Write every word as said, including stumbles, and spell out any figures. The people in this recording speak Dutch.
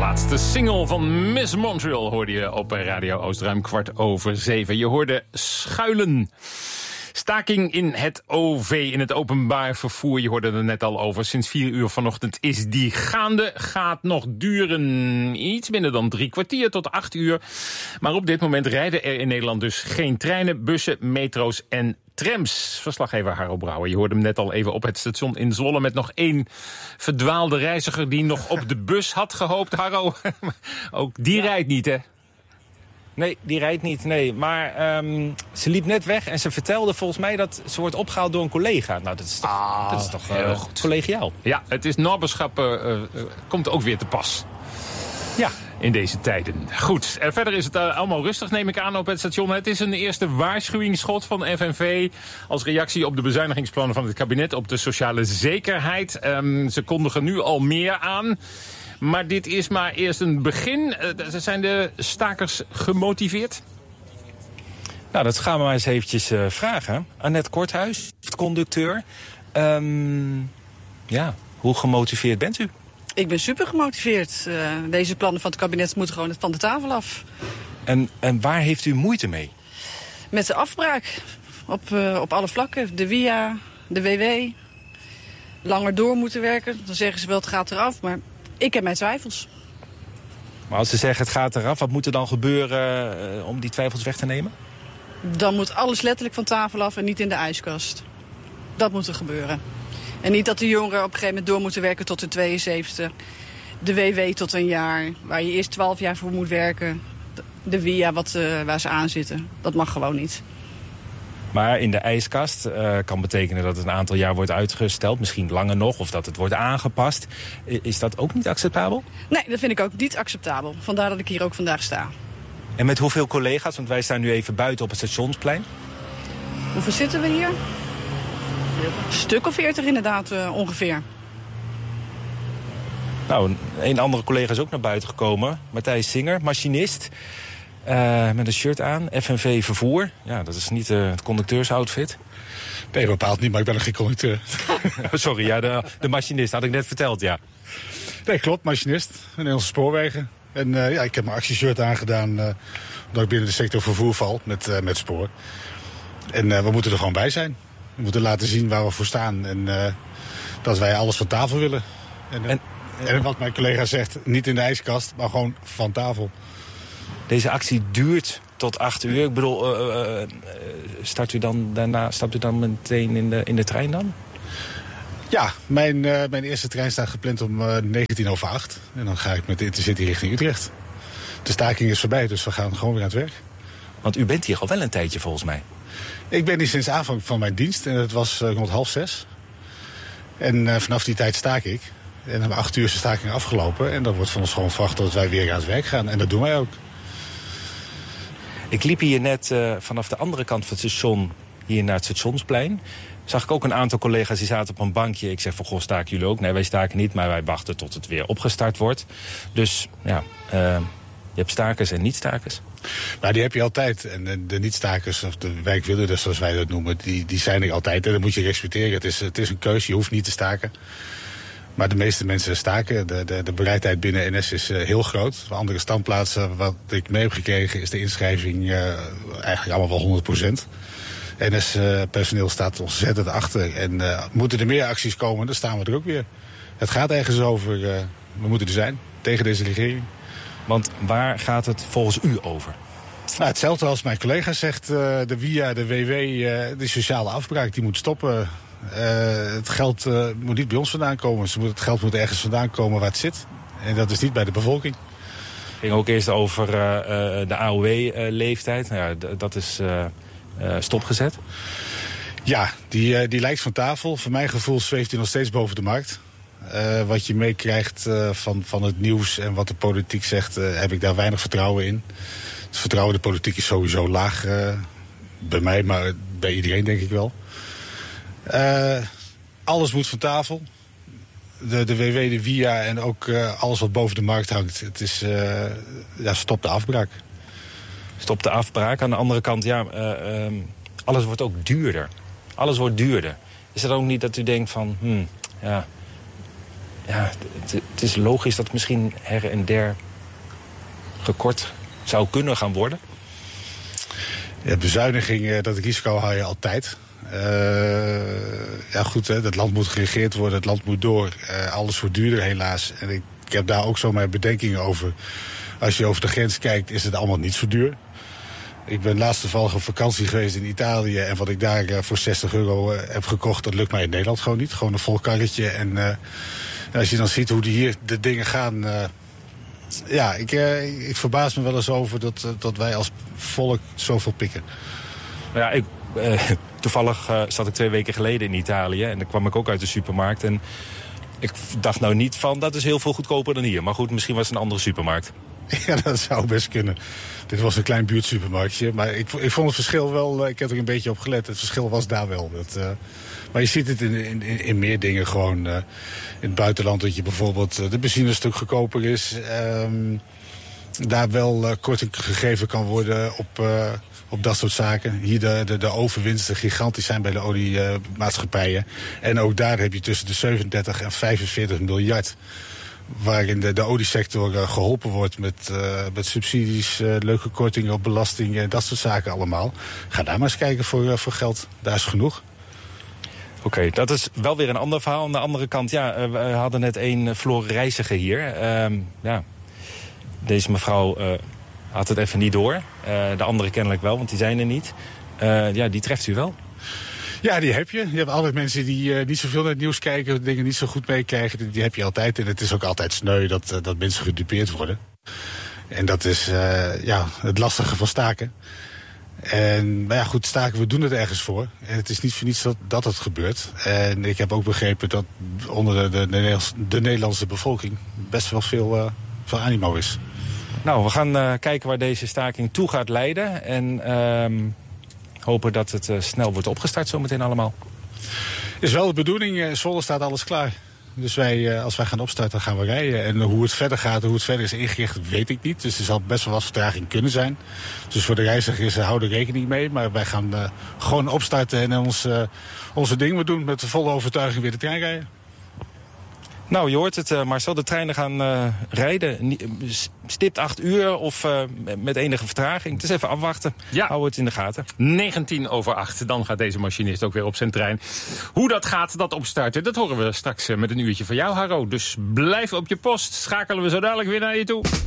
laatste single van Miss Montreal hoorde je op Radio Oost ruim kwart over zeven. Je hoorde Schuilen. Staking in het O V, in het openbaar vervoer. Je hoorde er net al over. Sinds vier uur vanochtend is die gaande. Gaat nog duren iets minder dan drie kwartier tot acht uur. Maar op dit moment rijden er in Nederland dus geen treinen, bussen, metro's en trams. Verslaggever Harro Brouwer. Je hoorde hem net al even op het station in Zwolle met nog één verdwaalde reiziger die nog op de bus had gehoopt. Harro, ook die ja. rijdt niet, hè? Nee, die rijdt niet, nee. Maar um, ze liep net weg en ze vertelde volgens mij dat ze wordt opgehaald door een collega. Nou, dat is toch, ah, dat is toch uh, heel goed. Collegiaal. Ja, het is naberschap, uh, uh, komt ook weer te pas. Ja. In deze tijden. Goed, en verder is het uh, allemaal rustig, neem ik aan, op het station. Het is een eerste waarschuwingsschot van F N V als reactie op de bezuinigingsplannen van het kabinet op de sociale zekerheid. Um, ze kondigen nu al meer aan. Maar dit is maar eerst een begin. Uh, zijn de stakers gemotiveerd? Nou, dat gaan we maar eens eventjes uh, vragen. Annette Korthuis, conducteur. Um, ja, hoe gemotiveerd bent u? Ik ben super gemotiveerd. Uh, deze plannen van het kabinet moeten gewoon van de tafel af. En, en waar heeft u moeite mee? Met de afbraak. Op, uh, op alle vlakken. De W I A, de W W. Langer door moeten werken. Dan zeggen ze wel het gaat eraf, maar ik heb mijn twijfels. Maar als ze zeggen het gaat eraf, wat moet er dan gebeuren uh, om die twijfels weg te nemen? Dan moet alles letterlijk van tafel af en niet in de ijskast. Dat moet er gebeuren. En niet dat de jongeren op een gegeven moment door moeten werken tot de tweeënzeventig. De W W tot een jaar, waar je eerst twaalf jaar voor moet werken. De W I A wat, uh, waar ze aan zitten. Dat mag gewoon niet. Maar in de ijskast uh, kan betekenen dat het een aantal jaar wordt uitgesteld. Misschien langer nog, of dat het wordt aangepast. Is dat ook niet acceptabel? Nee, dat vind ik ook niet acceptabel. Vandaar dat ik hier ook vandaag sta. En met hoeveel collega's? Want wij staan nu even buiten op het stationsplein. Hoeveel zitten we hier? Een stuk of veertig inderdaad, uh, ongeveer. Nou, een andere collega is ook naar buiten gekomen. Matthijs Singer, machinist. Uh, met een shirt aan, F N V Vervoer. Ja, dat is niet uh, het conducteursoutfit. Nee, bepaald niet, maar ik ben nog geen conducteur. Sorry, ja, de, de machinist had ik net verteld, ja. Nee, klopt, machinist. In Nederlandse spoorwegen. En uh, ja, ik heb mijn actieshirt aangedaan, uh, omdat ik binnen de sector vervoer val met, uh, met spoor. En uh, we moeten er gewoon bij zijn. We moeten laten zien waar we voor staan en uh, dat wij alles van tafel willen. En, uh, en, en wat mijn collega zegt, niet in de ijskast, maar gewoon van tafel. Deze actie duurt tot acht uur. Ik bedoel, uh, uh, start u dan daarna, stapt u dan meteen in de, in de trein dan? Ja, mijn, uh, mijn eerste trein staat gepland om uh, negentien over acht. En dan ga ik met de Intercity richting Utrecht. De staking is voorbij, dus we gaan gewoon weer aan het werk. Want u bent hier al wel een tijdje volgens mij. Ik ben hier sinds aanvang van mijn dienst en het was uh, rond half zes. En uh, vanaf die tijd staak ik. En om acht uur is de staking afgelopen. En dan wordt van ons gewoon verwacht dat wij weer aan het werk gaan. En dat doen wij ook. Ik liep hier net uh, vanaf de andere kant van het station hier naar het stationsplein. Zag ik ook een aantal collega's die zaten op een bankje. Ik zeg van, goh, staken jullie ook? Nee, wij staken niet, maar wij wachten tot het weer opgestart wordt. Dus ja, uh, je hebt stakers en niet-stakers. Nou, die heb je altijd. En de, de niet-stakers, of de werkwilligers zoals wij dat noemen, die, die zijn er altijd. En dat moet je respecteren. Het is, het is een keuze, je hoeft niet te staken. Maar de meeste mensen staken. De, de, de bereidheid binnen N S is uh, heel groot. Op andere standplaatsen, wat ik mee heb gekregen, is de inschrijving uh, eigenlijk allemaal wel honderd procent. N S-personeel uh, staat ontzettend achter. En uh, moeten er meer acties komen, dan staan we er ook weer. Het gaat ergens over, uh, we moeten er zijn, tegen deze regering. Want waar gaat het volgens u over? Nou, hetzelfde als mijn collega zegt, uh, de W I A, de W W, uh, de sociale afbraak, die moet stoppen. Uh, het geld uh, moet niet bij ons vandaan komen. Het geld moet ergens vandaan komen waar het zit. En dat is niet bij de bevolking. Het ging ook eerst over uh, uh, de A O W-leeftijd. Uh, nou ja, d- dat is uh, uh, stopgezet. Ja, die, uh, die lijkt van tafel. Voor mijn gevoel zweeft hij nog steeds boven de markt. Uh, wat je meekrijgt uh, van, van het nieuws en wat de politiek zegt, uh, heb ik daar weinig vertrouwen in. Het vertrouwen in de politiek is sowieso laag. Uh, bij mij, maar bij iedereen denk ik wel. Uh, alles moet van tafel. De, de W W, de W I A en ook uh, alles wat boven de markt hangt. Het is, uh, ja, stop de afbraak. Stop de afbraak. Aan de andere kant, ja, uh, um, alles wordt ook duurder. Alles wordt duurder. Is het ook niet dat u denkt van, hmm, ja, ja, het, het is logisch dat het misschien her en der gekort zou kunnen gaan worden. Ja, bezuinigingen, dat risico hou je altijd. Uh, ja goed, hè, het land moet geregeerd worden, het land moet door. Uh, alles wordt duurder helaas. En ik, ik heb daar ook zo mijn bedenkingen over. Als je over de grens kijkt, is het allemaal niet zo duur. Ik ben laatst toevallig op vakantie geweest in Italië. En wat ik daar uh, voor zestig euro uh, heb gekocht, dat lukt mij in Nederland gewoon niet. Gewoon een vol karretje. En, uh, en als je dan ziet hoe die hier de dingen gaan... Uh, ja, ik, uh, ik verbaas me wel eens over dat, uh, dat wij als volk zoveel pikken. Ja, ik, uh, toevallig uh, zat ik twee weken geleden in Italië. En dan kwam ik ook uit de supermarkt. En ik dacht nou niet van, dat is heel veel goedkoper dan hier. Maar goed, misschien was het een andere supermarkt. Ja, dat zou best kunnen. Dit was een klein buurtsupermarktje. Maar ik, ik vond het verschil wel, ik heb er een beetje op gelet. Het verschil was daar wel. Dat, uh, maar je ziet het in, in, in meer dingen gewoon. Uh, in het buitenland dat je bijvoorbeeld uh, de benzine een stuk goedkoper is. Um, daar wel uh, korting gegeven kan worden op, uh, op dat soort zaken. Hier de, de, de overwinsten gigantisch zijn bij de oliemaatschappijen. Uh, en ook daar heb je tussen de zevenendertig en vijfenveertig miljard... waarin de, de oliesector uh, geholpen wordt met, uh, met subsidies, uh, leuke kortingen op belastingen en dat soort zaken allemaal. Ga daar maar eens kijken voor, uh, voor geld. Daar is genoeg. Oké, okay, dat is wel weer een ander verhaal. Aan de andere kant, ja, uh, we hadden net een verloren reiziger hier. Uh, ja, deze mevrouw uh, had het even niet door. Uh, de andere kennelijk wel, want die zijn er niet. Uh, ja, die treft u wel. Ja, die heb je. Je hebt altijd mensen die uh, niet zoveel naar het nieuws kijken, dingen niet zo goed meekrijgen. Die, die heb je altijd. En het is ook altijd sneu dat, uh, dat mensen gedupeerd worden. En dat is uh, ja, het lastige van staken. En maar ja, goed, staken, we doen het ergens voor. En het is niet voor niets dat, dat het gebeurt. En ik heb ook begrepen dat onder de, de, de Nederlandse bevolking best wel veel, uh, veel animo is. Nou, we gaan uh, kijken waar deze staking toe gaat leiden. En uh, hopen dat het uh, snel wordt opgestart zometeen allemaal. Is wel de bedoeling. In Zwolle staat alles klaar. Dus wij, als wij gaan opstarten, gaan we rijden. En hoe het verder gaat, hoe het verder is ingericht, weet ik niet. Dus er zal best wel wat vertraging kunnen zijn. Dus voor de reizigers houden rekening mee. Maar wij gaan uh, gewoon opstarten en ons, uh, onze ding doen. Met de volle overtuiging weer de trein rijden. Nou, je hoort het, uh, Marcel. De treinen gaan uh, rijden. Stipt acht uur of uh, met enige vertraging. Het is even afwachten. Ja. Hou het in de gaten. negentien over acht. Dan gaat deze machinist ook weer op zijn trein. Hoe dat gaat, dat opstarten, dat horen we straks met een uurtje van jou, Harro. Dus blijf op je post. Schakelen we zo dadelijk weer naar je toe.